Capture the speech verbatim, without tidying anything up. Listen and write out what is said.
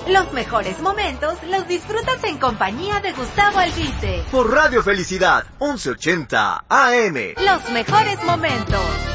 Los mejores momentos los disfrutas en compañía de Gustavo Albiste. Por Radio Felicidad, once ochenta A M. Los mejores momentos.